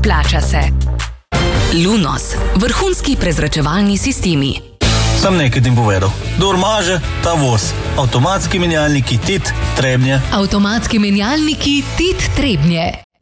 Splača se. Lunos, vrhunski prezračevalni sistemi. Sem nekaj tim povedal. Kdor maže, ta voz. Avtomatski menjalniki TIT Trebnje. Avtomatski menjalniki TIT Trebnje.